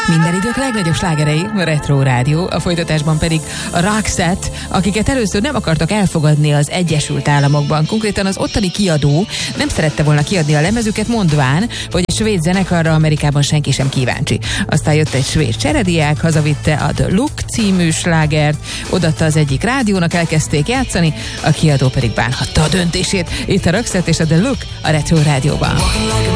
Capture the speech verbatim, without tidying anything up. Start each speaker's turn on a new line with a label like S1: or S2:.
S1: Minden idők legnagyobb slágerei, a Retro Rádió, a folytatásban pedig a Roxette, akiket először nem akartak elfogadni az Egyesült Államokban. Konkrétan az ottani kiadó nem szerette volna kiadni a lemezüket, mondván, hogy a svéd zenekarra Amerikában senki sem kíváncsi. Aztán jött egy svéd cserediák, hazavitte a The Look című slágert, odatta az egyik rádiónak, elkezdték játszani, a kiadó pedig bánhatta a döntését. Itt a Roxette és a The Look a Retro Rádióban.